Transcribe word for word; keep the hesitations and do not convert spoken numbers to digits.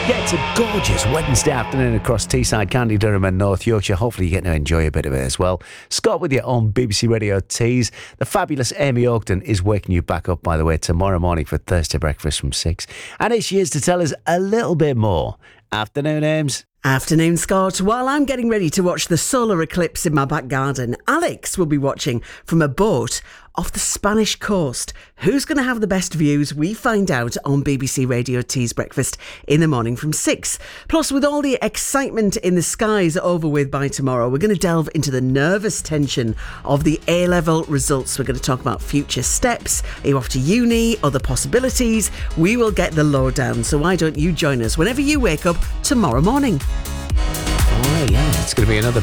Yeah, it's a gorgeous Wednesday afternoon across Teesside, County Durham and North Yorkshire. Hopefully you're getting to enjoy a bit of it as well. Scott with you on B B C Radio Tees. The fabulous Amy Oakton is waking you back up, by the way, tomorrow morning for Thursday breakfast from six. And here she is to tell us a little bit more. Afternoon, Ames. Afternoon, Scott. While I'm getting ready to watch the solar eclipse in my back garden, Alex will be watching from a boat off the Spanish coast. Who's going to have the best views? We find out on B B C Radio Tees Breakfast in the morning from six. Plus, with all the excitement in the skies over with by tomorrow, we're going to delve into the nervous tension of the A-level results. We're going to talk about future steps. Are you off to uni? Other possibilities? We will get the lowdown. So why don't you join us whenever you wake up tomorrow morning? Oh, yeah. It's going to be another